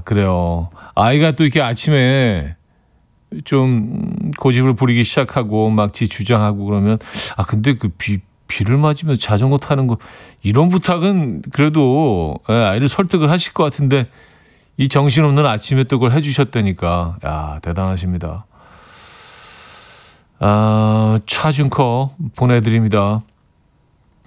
그래요. 아이가 또 이렇게 아침에 좀 고집을 부리기 시작하고 막 지 주장하고 그러면 근데 그 비를 맞으면 자전거 타는 거 이런 부탁은 그래도 아이를 설득을 하실 것 같은데 이 정신없는 아침에 또 그걸 해주셨다니까 야 대단하십니다. 차준커 보내드립니다.